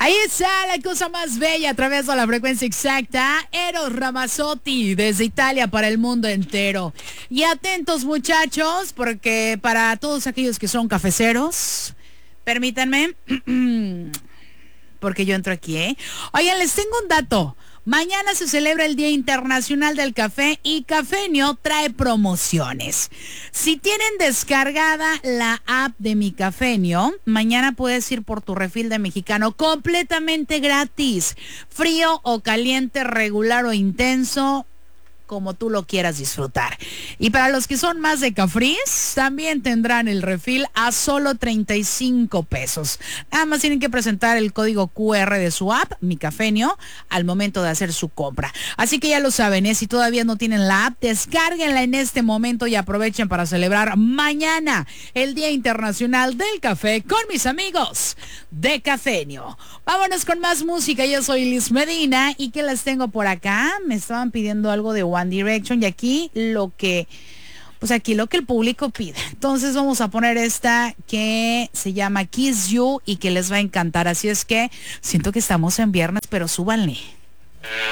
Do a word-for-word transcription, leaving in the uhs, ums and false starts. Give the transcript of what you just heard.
Ahí está la cosa más bella a través de la frecuencia exacta. Eros Ramazzotti desde Italia para el mundo entero. Y atentos, muchachos, porque para todos aquellos que son cafeceros, permítanme, porque yo entro aquí, ¿eh? Oigan, les tengo un dato. Mañana se celebra el Día Internacional del Café y Cafenio trae promociones. Si tienen descargada la app de Mi Cafenio, mañana puedes ir por tu refil de mexicano completamente gratis. Frío o caliente, regular o intenso, como tú lo quieras disfrutar. Y para los que son más de Cafris, también tendrán el refil a solo treinta y cinco pesos. Nada más tienen que presentar el código cu erre de su app, Mi Cafenio, al momento de hacer su compra. Así que ya lo saben, ¿eh? Si todavía no tienen la app, descárguenla en este momento y aprovechen para celebrar mañana el Día Internacional del Café con mis amigos de Cafenio. Vámonos con más música. Yo soy Liz Medina y ¿qué les tengo por acá? Me estaban pidiendo algo de One Direction y aquí lo que, pues aquí lo que el público pide. Entonces vamos a poner esta que se llama Kiss You y que les va a encantar. Así es que siento que estamos en viernes, pero súbanle.